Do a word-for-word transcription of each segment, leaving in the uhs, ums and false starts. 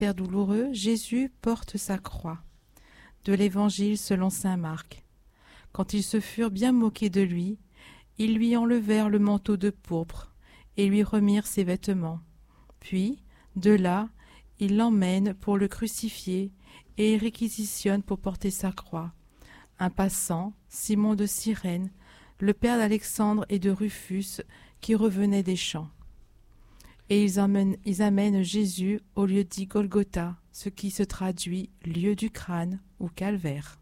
Père douloureux, Jésus porte sa croix. De l'Évangile selon saint Marc. Quand ils se furent bien moqués de lui, ils lui enlevèrent le manteau de pourpre et lui remirent ses vêtements. Puis, de là, ils l'emmènent pour le crucifier et réquisitionnent pour porter sa croix. Un passant, Simon de Cyrène, le père d'Alexandre et de Rufus, qui revenaient des champs. Et ils amènent, ils amènent Jésus au lieu dit Golgotha, ce qui se traduit lieu du crâne ou calvaire.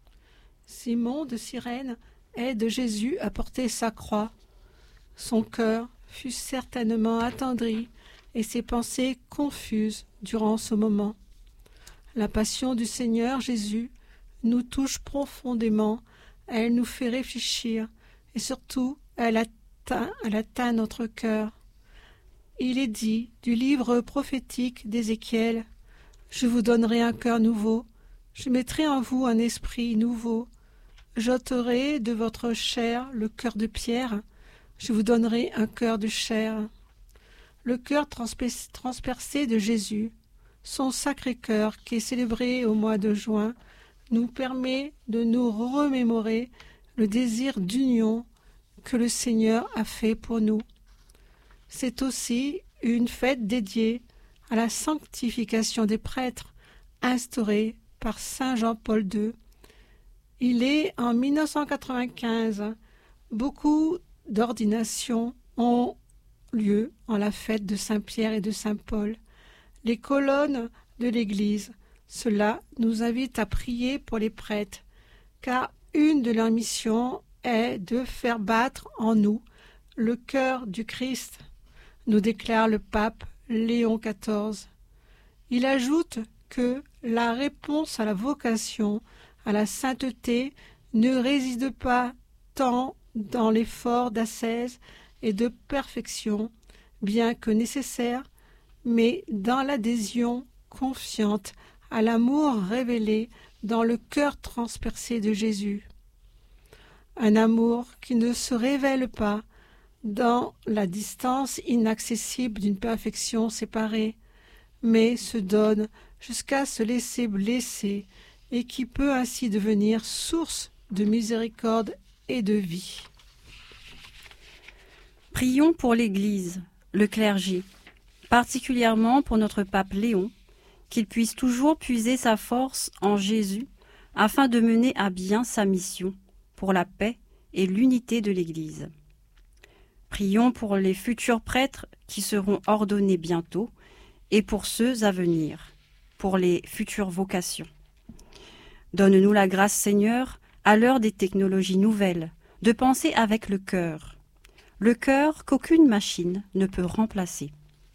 Simon de Cyrène aide Jésus à porter sa croix. Son cœur fut certainement attendri et ses pensées confuses durant ce moment. La passion du Seigneur Jésus nous touche profondément, elle nous fait réfléchir et surtout elle atteint, elle atteint notre cœur. Il est dit du livre prophétique d'Ézéchiel: « Je vous donnerai un cœur nouveau, je mettrai en vous un esprit nouveau, j'ôterai de votre chair le cœur de pierre, je vous donnerai un cœur de chair. » Le cœur transpercé de Jésus, son sacré cœur qui est célébré au mois de juin, nous permet de nous remémorer le désir d'union que le Seigneur a fait pour nous. C'est aussi une fête dédiée à la sanctification des prêtres instaurée par saint Jean-Paul deux. Il est en mille neuf cent quatre-vingt-quinze. Beaucoup d'ordinations ont lieu en la fête de Saint-Pierre et de Saint-Paul. Les colonnes de l'Église, cela nous invite à prier pour les prêtres, car une de leurs missions est de faire battre en nous le cœur du Christ, nous déclare le pape Léon quatorze. Il ajoute que la réponse à la vocation, à la sainteté, ne réside pas tant dans l'effort d'ascèse et de perfection, bien que nécessaire, mais dans l'adhésion confiante à l'amour révélé dans le cœur transpercé de Jésus. Un amour qui ne se révèle pas dans la distance inaccessible d'une perfection séparée, mais se donne jusqu'à se laisser blesser et qui peut ainsi devenir source de miséricorde et de vie. Prions pour l'Église, le clergé, particulièrement pour notre pape Léon, qu'il puisse toujours puiser sa force en Jésus afin de mener à bien sa mission pour la paix et l'unité de l'Église. Prions pour les futurs prêtres qui seront ordonnés bientôt et pour ceux à venir, pour les futures vocations. Donne-nous la grâce, Seigneur, à l'heure des technologies nouvelles, de penser avec le cœur, le cœur qu'aucune machine ne peut remplacer.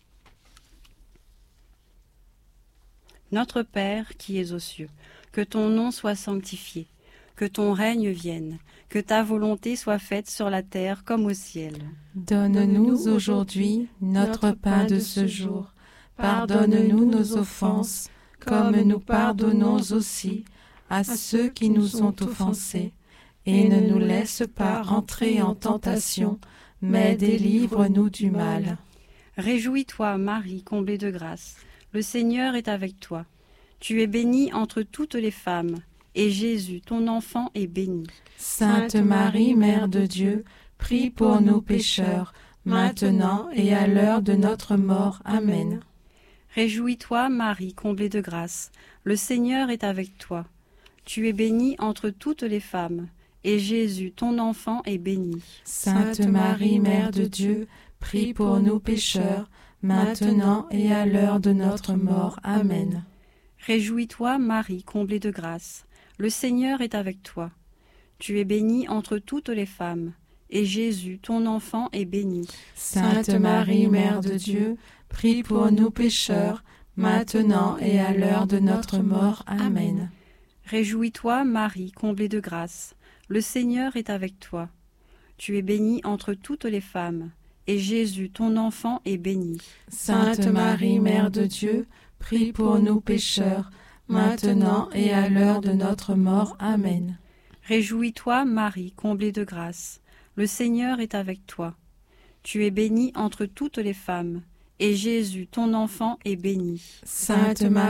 Notre Père qui es aux cieux, que ton nom soit sanctifié, que ton règne vienne, que ta volonté soit faite sur la terre comme au ciel. Donne-nous aujourd'hui notre pain de ce jour. Pardonne-nous nos offenses, comme nous pardonnons aussi à ceux qui nous ont offensés. Et ne nous laisse pas entrer en tentation, mais délivre-nous du mal. Réjouis-toi, Marie, comblée de grâce. Le Seigneur est avec toi. Tu es bénie entre toutes les femmes, et Jésus, ton enfant, est béni. Sainte Marie, Mère de Dieu, prie pour nous pécheurs, maintenant et à l'heure de notre mort. Amen. Réjouis-toi, Marie, comblée de grâce. Le Seigneur est avec toi. Tu es bénie entre toutes les femmes, et Jésus, ton enfant, est béni. Sainte Marie, Mère de Dieu, prie pour nous pécheurs, maintenant et à l'heure de notre mort. Amen. Réjouis-toi, Marie, comblée de grâce. Le Seigneur est avec toi. Tu es bénie entre toutes les femmes, et Jésus, ton enfant, est béni. Sainte Marie, Mère de Dieu, prie pour nous pécheurs, maintenant et à l'heure de notre mort. Amen. Réjouis-toi, Marie, comblée de grâce. Le Seigneur est avec toi. Tu es bénie entre toutes les femmes, et Jésus, ton enfant, est béni. Sainte Marie, Mère de Dieu, prie pour nous pécheurs, maintenant et à l'heure de notre mort. Amen. Réjouis-toi, Marie, comblée de grâce. Le Seigneur est avec toi. Tu es bénie entre toutes les femmes, et Jésus, ton enfant, est béni. Sainte Marie,